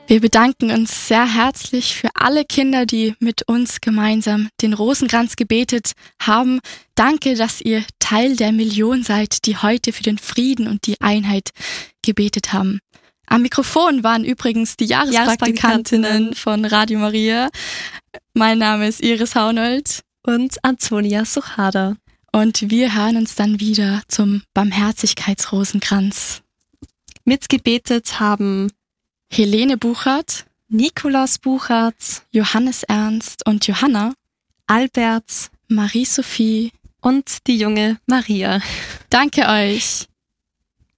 Wir bedanken uns sehr herzlich für alle Kinder, die mit uns gemeinsam den Rosenkranz gebetet haben. Danke, dass ihr Teil der Million seid, die heute für den Frieden und die Einheit gebetet haben. Am Mikrofon waren übrigens die Jahrespraktikantinnen von Radio Maria. Mein Name ist Iris Haunold. Und Antonia Suchada. Und wir hören uns dann wieder zum Barmherzigkeitsrosenkranz. Mitgebetet haben Helene Buchert, Nikolaus Buchert, Johannes Ernst und Johanna, Albert, Marie-Sophie und die junge Maria. Danke euch.